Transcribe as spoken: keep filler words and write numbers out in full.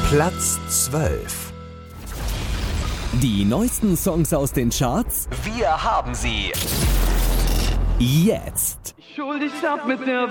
Platz zwölf. Die neuesten Songs aus den Charts? Wir haben sie. Jetzt. Schuld, ich hab mit der